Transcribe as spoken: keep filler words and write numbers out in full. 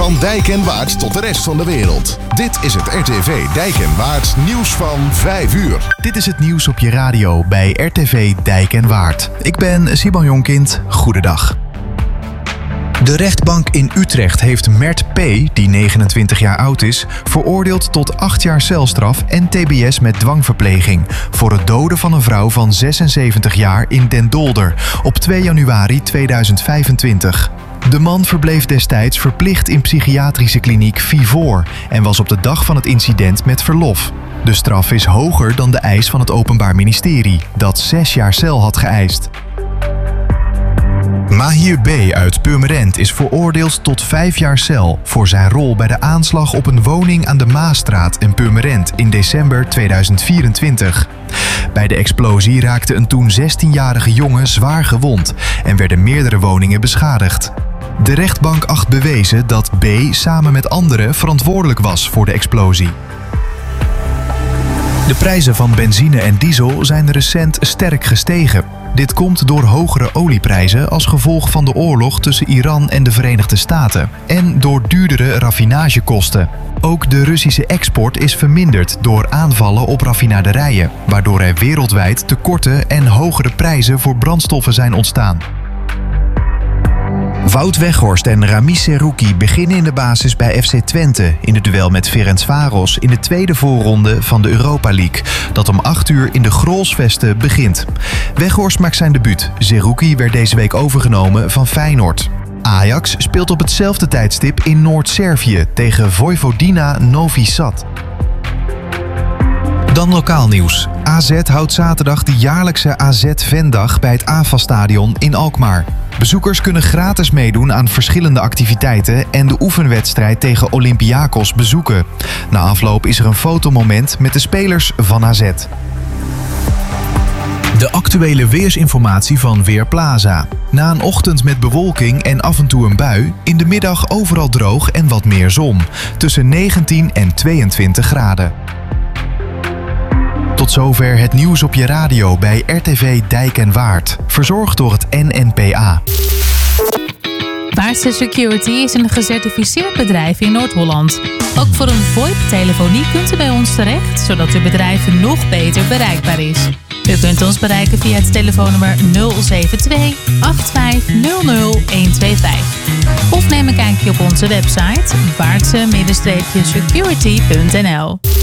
Van Dijk en Waard tot de rest van de wereld. Dit is het R T V Dijk en Waard nieuws van vijf uur. Dit is het nieuws op je radio bij R T V Dijk en Waard. Ik ben Simon Jonkind. Goedendag. De rechtbank in Utrecht heeft Mert P., die negenentwintig jaar oud is, veroordeeld tot acht jaar celstraf en T B S met dwangverpleging voor het doden van een vrouw van zesenzeventig jaar in Den Dolder op twee januari tweeduizend vijfentwintig. De man verbleef destijds verplicht in psychiatrische kliniek Vivor en was op de dag van het incident met verlof. De straf is hoger dan de eis van het Openbaar Ministerie, dat zes jaar cel had geëist. Mahir B. uit Purmerend is veroordeeld tot vijf jaar cel voor zijn rol bij de aanslag op een woning aan de Maasstraat in Purmerend in december tweeduizend vierentwintig. Bij de explosie raakte een toen zestienjarige jongen zwaar gewond en werden meerdere woningen beschadigd. De rechtbank acht bewezen dat B. samen met anderen verantwoordelijk was voor de explosie. De prijzen van benzine en diesel zijn recent sterk gestegen. Dit komt door hogere olieprijzen als gevolg van de oorlog tussen Iran en de Verenigde Staten en door duurdere raffinagekosten. Ook de Russische export is verminderd door aanvallen op raffinaderijen, waardoor er wereldwijd tekorten en hogere prijzen voor brandstoffen zijn ontstaan. Wout Weghorst en Ramiz Serouki beginnen in de basis bij F C Twente in het duel met Ferencvaros in de tweede voorronde van de Europa League, dat om acht uur in de Grolsvesten begint. Weghorst maakt zijn debuut. Serouki werd deze week overgenomen van Feyenoord. Ajax speelt op hetzelfde tijdstip in Noord-Servië tegen Vojvodina Novi Sad. Dan lokaal nieuws. A Z houdt zaterdag de jaarlijkse A Z-Vendag bij het A F A-stadion in Alkmaar. Bezoekers kunnen gratis meedoen aan verschillende activiteiten en de oefenwedstrijd tegen Olympiakos bezoeken. Na afloop is er een fotomoment met de spelers van A Z. De actuele weersinformatie van Weerplaza. Na een ochtend met bewolking en af en toe een bui, in de middag overal droog en wat meer zon. Tussen negentien en tweeëntwintig graden. Tot zover het nieuws op je radio bij R T V Dijk en Waard. Verzorgd door het N N P A. Waardse Security is een gecertificeerd bedrijf in Noord-Holland. Ook voor een VoIP-telefonie kunt u bij ons terecht, zodat uw bedrijf nog beter bereikbaar is. U kunt ons bereiken via het telefoonnummer nul zeven twee acht vijf nul nul een twee vijf. Of neem een kijkje op onze website waardse security punt n l.